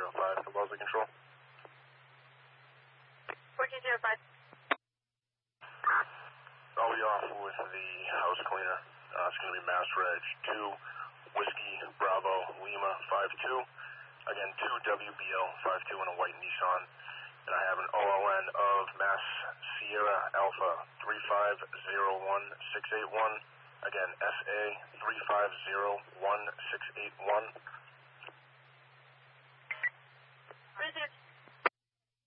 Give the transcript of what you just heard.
1405 for Wellesley Control. 1405. I'll be off with the house cleaner. It's going to be Mass Reg 2, Whiskey Bravo Lima 52. Again, 2 WBL 52 in a white Nissan. And I have an OLN of Mass Sierra Alpha 3501681. Again, SA 3501681.